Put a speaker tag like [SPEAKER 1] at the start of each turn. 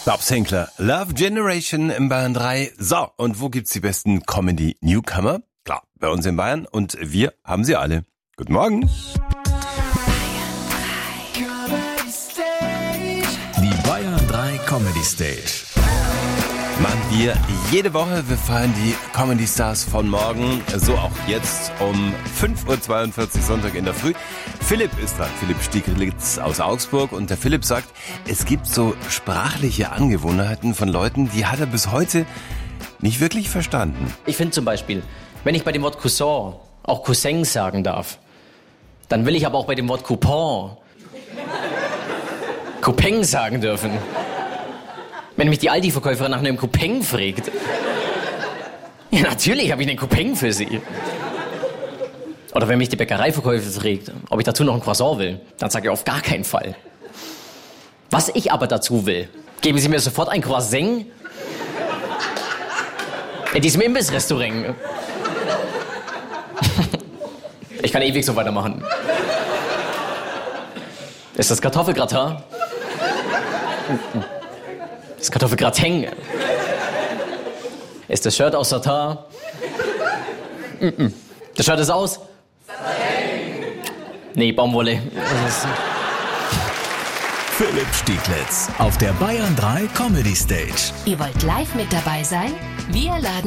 [SPEAKER 1] Bob Sinclair, Love Generation im Bayern 3. So, und wo gibt's die besten Comedy-Newcomer? Klar, bei uns in Bayern und wir haben sie alle. Guten Morgen.
[SPEAKER 2] Die Bayern 3 Comedy Stage.
[SPEAKER 1] Machen wir jede Woche. Wir feiern die Comedy Stars von morgen. So auch jetzt um 5.42 Uhr Sonntag in der Früh. Philipp ist dran. Philipp Stieglitz aus Augsburg. Und der Philipp sagt, es gibt so sprachliche Angewohnheiten von Leuten, die hat er bis heute nicht wirklich verstanden.
[SPEAKER 3] Ich finde zum Beispiel, wenn ich bei dem Wort Cousin auch Cousin sagen darf, dann will ich aber auch bei dem Wort Coupon Coupon sagen dürfen. Wenn mich die Aldi-Verkäuferin nach einem Coupon fragt. Ja, natürlich habe ich einen Coupon für sie. Oder wenn mich die Bäckereiverkäuferin fragt, ob ich dazu noch ein Croissant will, dann sage ich auf gar keinen Fall. Was ich aber dazu will, geben Sie mir sofort ein Croissant in diesem Imbissrestaurant. Ich kann ewig so weitermachen. Ist das Kartoffelgratin? Das Kartoffelgratin. Ist das Shirt aus Satin? Das Shirt ist aus? Satin. Nee, Baumwolle.
[SPEAKER 2] Philipp Stieglitz auf der Bayern 3 Comedy Stage.
[SPEAKER 4] Ihr wollt live mit dabei sein? Wir laden